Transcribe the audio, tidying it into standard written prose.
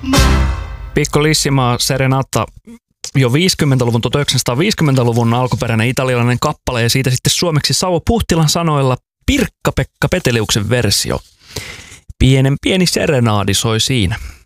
Piccolissima Serenata, jo 50-luvun, 1950-luvun alkuperäinen italialainen kappale ja siitä sitten suomeksi Sauvo Puhtilan sanoilla Pirkka-Pekka Peteliuksen versio. Pienen pieni serenaadi soi siinä.